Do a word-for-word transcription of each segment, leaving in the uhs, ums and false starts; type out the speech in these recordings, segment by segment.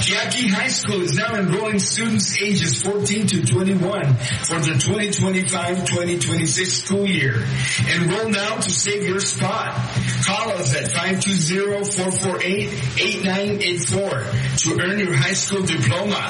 Yaqui High School is now enrolling students ages fourteen to twenty-one for the twenty twenty-five twenty twenty-six school year. Enroll now to save your spot. Call us at five two zero, four four eight, eight nine eight four to earn your high school diploma.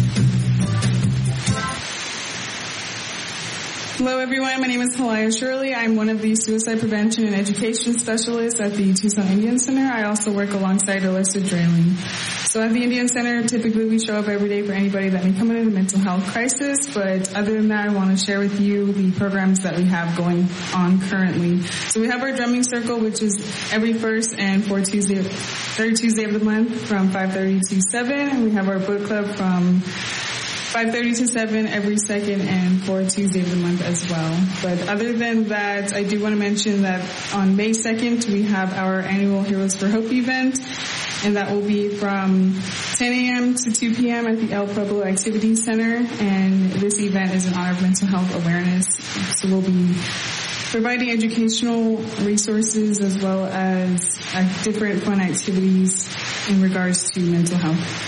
Hello everyone, my name is Halaya Shirley. I'm one of the suicide prevention and education specialists at the Tucson Indian Center. I also work alongside Alyssa Drayling. So at the Indian Center, typically we show up every day for anybody that may come into a mental health crisis, but other than that, I want to share with you the programs that we have going on currently. So we have our drumming circle, which is every first and fourth Tuesday, third Tuesday of the month from five thirty to seven, and we have our book club from five thirty to seven every second and fourth Tuesday of the month as well. But other than that, I do want to mention that on May second, we have our annual Heroes for Hope event, and that will be from ten a.m. to two p.m. at the El Pueblo Activity Center. And this event is in honor of mental health awareness. So we'll be providing educational resources as well as uh, different fun activities in regards to mental health.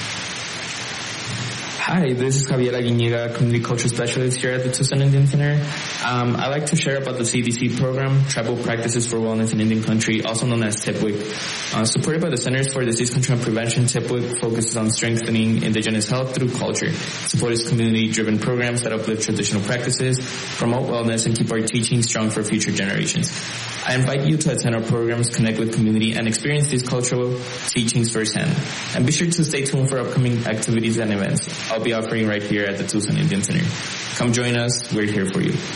Hi, this is Javier Aguinega, Community Culture Specialist here at the Tucson Indian Center. Um, I'd like to share about the C D C program, Tribal Practices for Wellness in Indian Country, also known as TIPWIC. Uh, supported by the Centers for Disease Control and Prevention, TIPWIC focuses on strengthening indigenous health through culture, supports community-driven programs that uplift traditional practices, promote wellness, and keep our teachings strong for future generations. I invite you to attend our programs, connect with community, and experience these cultural teachings firsthand. And be sure to stay tuned for upcoming activities and events I'll be offering right here at the Tucson Indian Center. Come join us. We're here for you.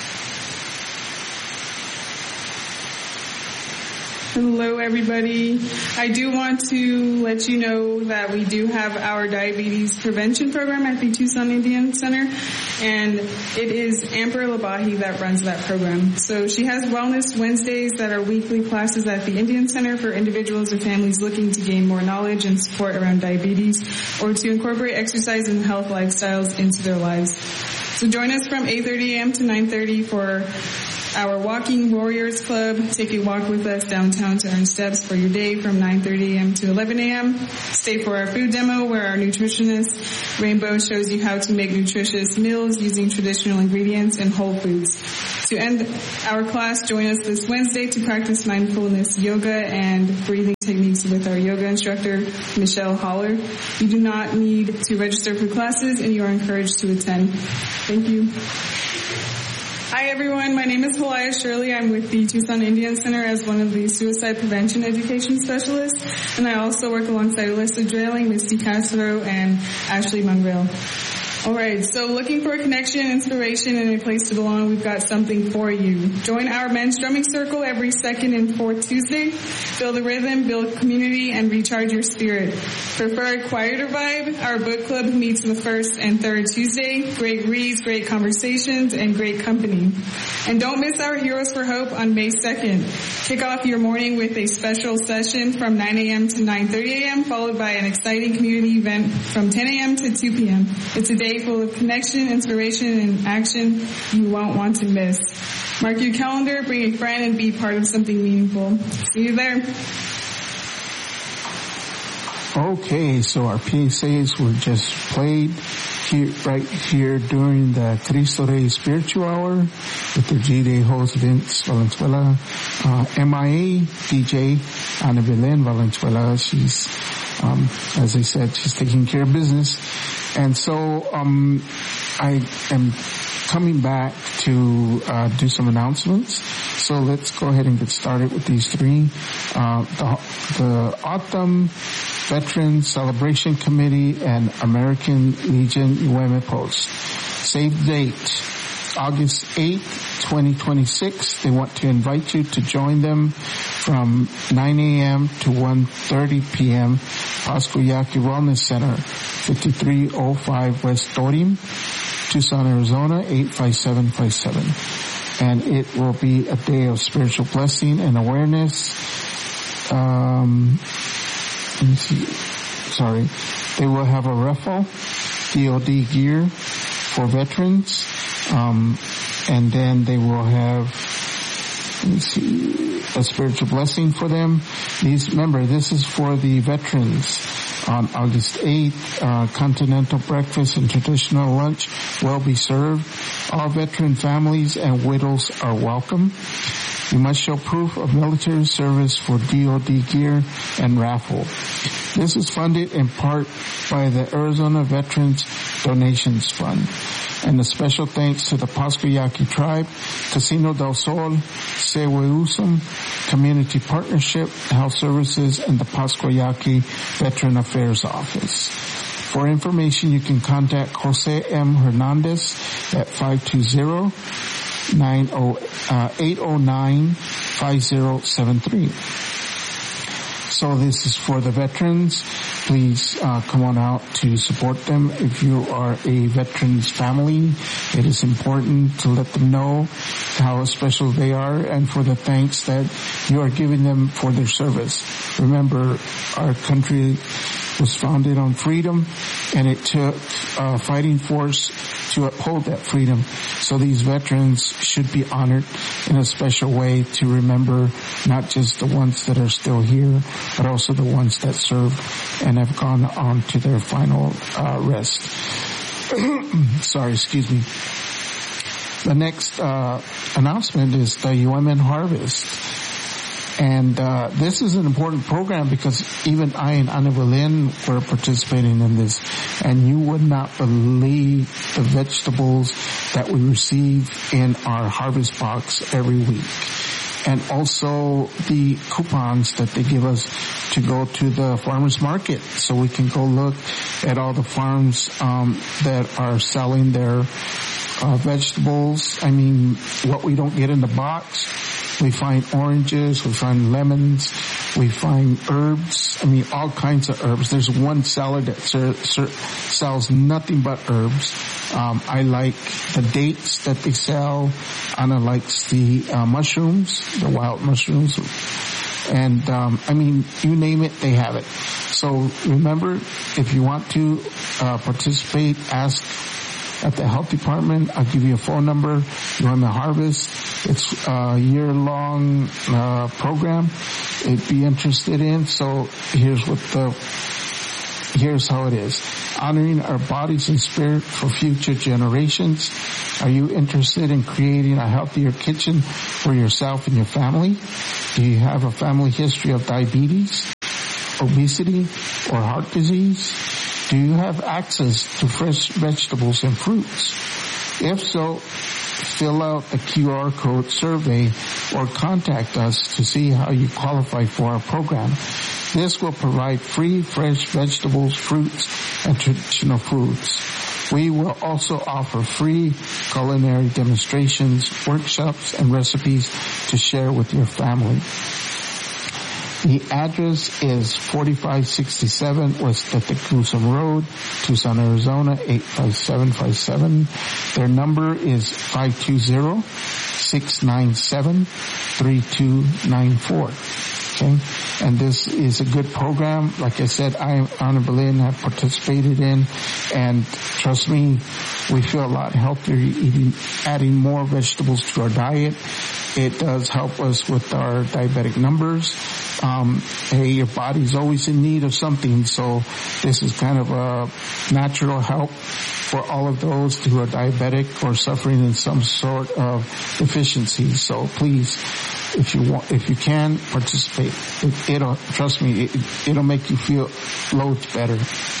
Hello everybody. I do want to let you know that we do have our diabetes prevention program at the Tucson Indian Center, and it is Amber Labahi that runs that program. So she has Wellness Wednesdays that are weekly classes at the Indian Center for individuals or families looking to gain more knowledge and support around diabetes or to incorporate exercise and health lifestyles into their lives. So join us from eight thirty a.m. to nine thirty for our Walking Warriors Club. Take a walk with us downtown to earn steps for your day from nine thirty a.m. to eleven a.m. Stay for our food demo where our nutritionist Rainbow shows you how to make nutritious meals using traditional ingredients and whole foods. To end our class, join us this Wednesday to practice mindfulness yoga and breathing techniques with our yoga instructor, Michelle Holler. You do not need to register for classes, and you are encouraged to attend. Thank you. Hi everyone, my name is Halaya Shirley. I'm with the Tucson Indian Center as one of the suicide prevention education specialists, and I also work alongside Alyssa Drayling, Misty Castro, and Ashley Monreal. Alright, so looking for a connection, inspiration, and a place to belong, we've got something for you. Join our men's drumming circle every second and fourth Tuesday. Feel the rhythm, build community, and recharge your spirit. Prefer a quieter vibe? Our book club meets the first and third Tuesday. Great reads, great conversations, and great company. And don't miss our Heroes for Hope on May second. Kick off your morning with a special session from nine a.m. to nine thirty a.m., followed by an exciting community event from ten a.m. to two p.m. It's a day full of connection, inspiration, and action you won't want to miss. Mark your calendar, bring a friend, and be part of something meaningful. See you there. Okay, so our P S As were just played here, right here during the Cristo Rey Spiritual Hour with the G-Day host Vince Valenzuela, uh, M I A D J Ana Belén Valenzuela. She's, um, as I said, she's taking care of business. And so, um, I am coming back to, uh, do some announcements. So let's go ahead and get started with these three. Uh, the, the Autumn Veterans Celebration Committee and American Legion U M A Post. Save date, August eighth, twenty twenty-six. They want to invite you to join them from nine a.m. to one thirty p.m. Pasco Yaqui Wellness Center, fifty-three oh five West Dorim, Tucson, Arizona, eight five seven five seven. And it will be a day of spiritual blessing and awareness. Um, let me see. Sorry. They will have a raffle, D O D gear for veterans. Um, and then they will have let me see, a spiritual blessing for them. These, remember, this is for the veterans. On August eighth, uh, continental breakfast and traditional lunch will be served. All veteran families and widows are welcome. You must show proof of military service for D O D gear and raffle. This is funded in part by the Arizona Veterans Donations Fund. And a special thanks to the Pascua Yaqui Tribe, Casino del Sol, Seweussum Community Partnership, Health Services, and the Pascua Yaqui Veteran Affairs Office. For information, you can contact Jose M. Hernandez at five two zero, eight zero nine, five zero seven three. So this is for the veterans. Please uh, come on out to support them. If you are a veterans family, it is important to let them know how special they are and for the thanks that you are giving them for their service. Remember, our country was founded on freedom, and it took a fighting force to uphold that freedom. So these veterans should be honored in a special way to remember not just the ones that are still here, but also the ones that served and have gone on to their final uh, rest. Sorry, excuse me. The next uh, announcement is the U M N Harvest. And uh this is an important program because even I and Ana Belén were participating in this. And you would not believe the vegetables that we receive in our harvest box every week. And also the coupons that they give us to go to the farmers market so we can go look at all the farms um that are selling their uh vegetables. I mean, what we don't get in the box. We find oranges, we find lemons, we find herbs, I mean all kinds of herbs. There's one seller that ser- ser- sells nothing but herbs. Um, I like the dates that they sell. Anna likes the uh, mushrooms, the wild mushrooms. And um, I mean, you name it, they have it. So remember, if you want to uh, participate, ask at the health department. I'll give you a phone number. You want to harvest. It's a year-long uh, program. It'd be interested in. So here's what the, here's how it is. Honoring our bodies and spirit for future generations. Are you interested in creating a healthier kitchen for yourself and your family? Do you have a family history of diabetes, obesity, or heart disease? Do you have access to fresh vegetables and fruits? If so, fill out the Q R code survey or contact us to see how you qualify for our program. This will provide free fresh vegetables, fruits, and traditional foods. We will also offer free culinary demonstrations, workshops, and recipes to share with your family. The address is forty-five sixty-seven West Tecumseh Road, Tucson, Arizona, eight five seven five seven. Their number is five two zero, six nine seven, three two nine four. Okay? And this is a good program. Like I said, I and Ana Belén have participated in, and trust me, we feel a lot healthier eating, adding more vegetables to our diet. It does help us with our diabetic numbers. Um, hey, your body's always in need of something, so this is kind of a natural help for all of those who are diabetic or suffering in some sort of deficiency. So please, if you want, if you can, participate. It, it'll, trust me, it, it'll make you feel loads better.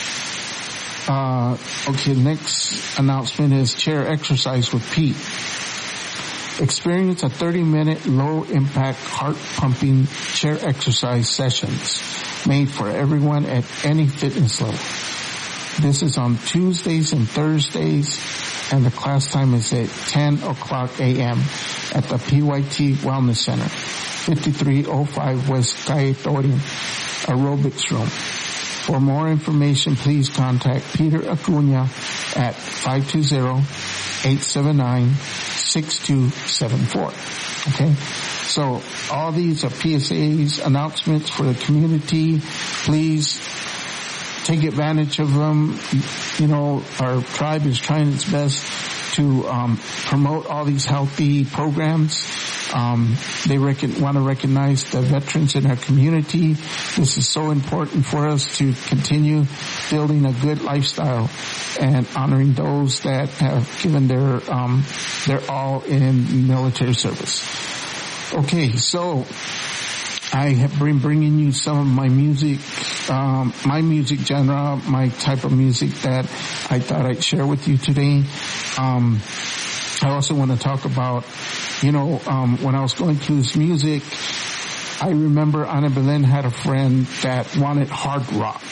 Uh, okay, next announcement is chair exercise with Pete. Experience a thirty minute low impact heart pumping chair exercise sessions made for everyone at any fitness level. This is on Tuesdays and Thursdays, and the class time is at ten o'clock a.m. at the P Y T Wellness Center, fifty-three oh five West Cayetano Aerobics Room. For more information, please contact Peter Acuna at five two zero, eight seven nine, six two seven four. Okay? So all these are P S As, announcements for the community. Please take advantage of them. You know, our tribe is trying its best to um, promote all these healthy programs. Um, they reckon, want to recognize the veterans in our community. This is so important for us to continue building a good lifestyle and honoring those that have given their um, their all in military service. Okay, so I have been bringing you some of my music, um, my music genre, my type of music that I thought I'd share with you today. Um, I also want to talk about, you know, um, when I was going through this music, I remember Ana Belén had a friend that wanted hard rock.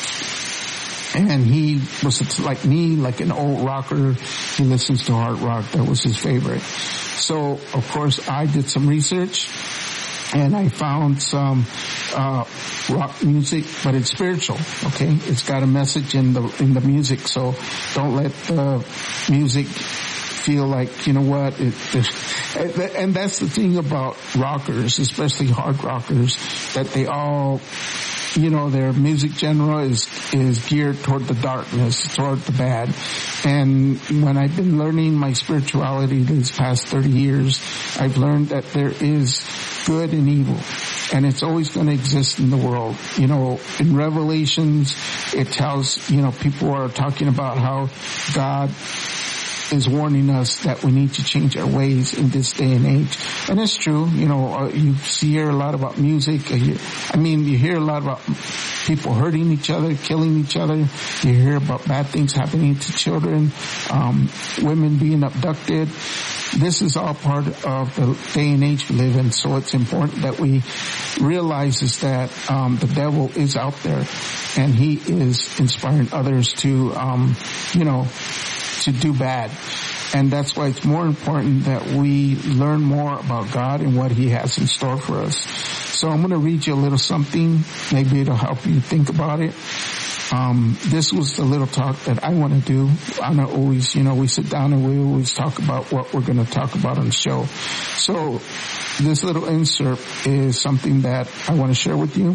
And he was like me, like an old rocker. He listens to hard rock. That was his favorite. So, of course, I did some research. And I found some uh rock music, but it's spiritual, okay? It's got a message in the in the music, so don't let the music feel like, you know what, it, it, and that's the thing about rockers, especially hard rockers, that they all, you know, their music genre is, is geared toward the darkness, toward the bad. And when I've been learning my spirituality these past thirty years, I've learned that there is good and evil. And it's always going to exist in the world. You know, in Revelations, it tells, you know, people are talking about how God is warning us that we need to change our ways in this day and age. And it's true. You know, uh, you see, hear a lot about music. Uh, you, I mean, you hear a lot about people hurting each other, killing each other. You hear about bad things happening to children, um, women being abducted. This is all part of the day and age we live in. So it's important that we realize is that um, the devil is out there, and he is inspiring others to, um, you know, to do bad. And that's why it's more important that we learn more about God and what he has in store for us. So I'm going to read you a little something. Maybe it'll help you think about it. Um, this was the little talk that I want to do. I know always, you know, we sit down and we always talk about what we're going to talk about on the show. So this little insert is something that I want to share with you.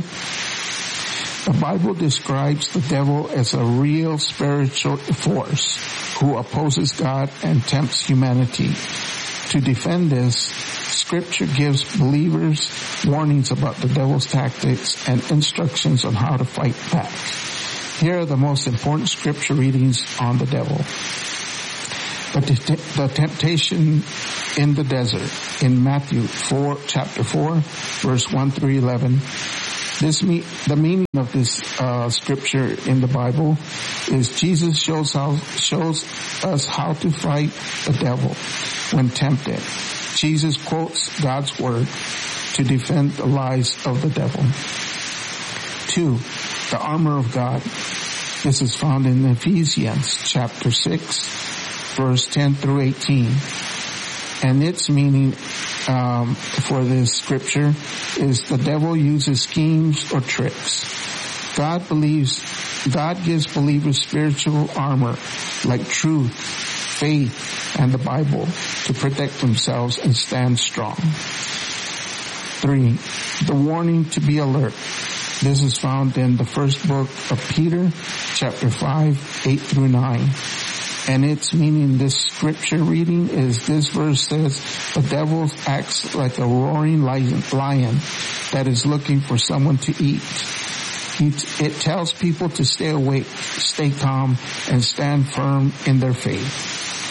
The Bible describes the devil as a real spiritual force who opposes God and tempts humanity. To defend this, Scripture gives believers warnings about the devil's tactics and instructions on how to fight back. Here are the most important Scripture readings on the devil. The, the temptation in the desert in Matthew four, chapter four, verse one through eleven. This me, the meaning of this uh, scripture in the Bible is Jesus shows how shows us how to fight the devil when tempted. Jesus quotes God's word to defend the lies of the devil. Two, the armor of God. This is found in Ephesians chapter six, verse ten through eighteen. And its meaning um, for this scripture is the devil uses schemes or tricks. God believes, God gives believers spiritual armor like truth, faith, and the Bible to protect themselves and stand strong. Three, the warning to be alert. This is found in the first book of Peter, chapter five, eight through nine. And its meaning, this scripture reading is, this verse says, the devil acts like a roaring lion, lion that is looking for someone to eat. He, it tells people to stay awake, stay calm, and stand firm in their faith.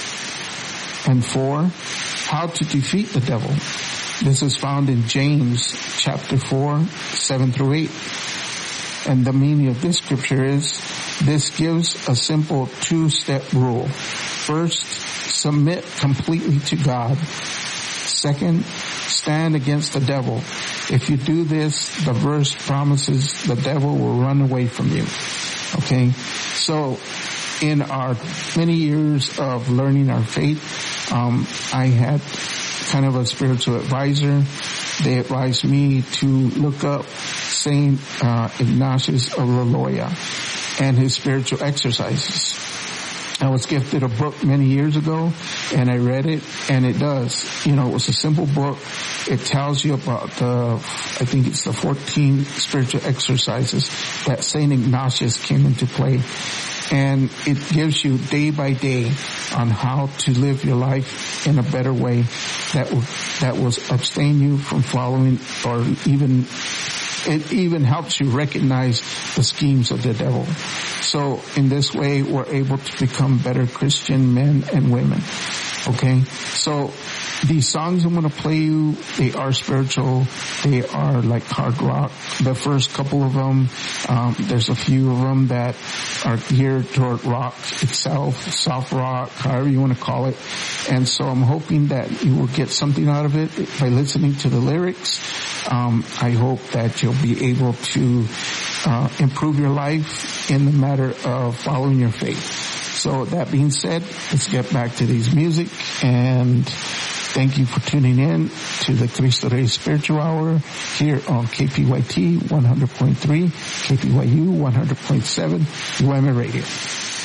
And four, how to defeat the devil. This is found in James chapter four, seven through eight. And the meaning of this scripture is, this gives a simple two-step rule. First, submit completely to God. Second, stand against the devil. If you do this, the verse promises the devil will run away from you. Okay? So, in our many years of learning our faith, um, I had kind of a spiritual advisor. They advised me to look up Saint uh, Ignatius of Loyola and his spiritual exercises. I was gifted a book many years ago, and I read it, and it does. You know, it was a simple book. It tells you about the, I think it's the fourteen spiritual exercises that Saint Ignatius came into play. And it gives you day by day on how to live your life in a better way that will, that will abstain you from following, or even, it even helps you recognize the schemes of the devil. So in this way, we're able to become better Christian men and women. Okay? So these songs I'm going to play you, they are spiritual. They are like hard rock. The first couple of them, um, there's a few of them that are geared toward rock itself, soft rock, however you want to call it. And so I'm hoping that you will get something out of it by listening to the lyrics. Um, I hope that you'll be able to uh, improve your life in the matter of following your faith. So that being said, let's get back to these music, and thank you for tuning in to the Cristo Rey Spiritual Hour here on K P Y T one hundred point three, K P Y U one hundred point seven, U M A Radio.